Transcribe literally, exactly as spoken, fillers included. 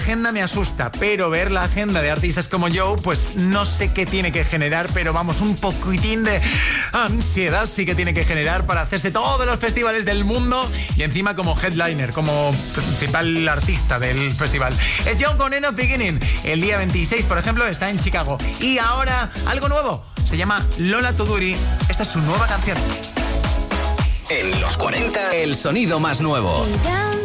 agenda me asusta, pero ver la agenda de artistas como Joe, pues no sé qué tiene que generar, pero vamos, un poquitín de ansiedad sí que tiene que generar para hacerse todos los festivales del mundo y encima como headliner, como principal artista del festival. Es Joe con End of Beginning. El día veintiséis, por ejemplo, está en Chicago. Y ahora, algo nuevo. Se llama Lola Tuduri. Esta es su nueva canción. En los cuarenta, el sonido más nuevo.